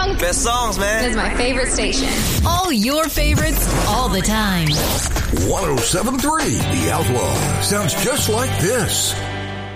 song. Best songs, man. It's my favorite station. All your favorites, all the time. 107.3 The Outlaw sounds just like this.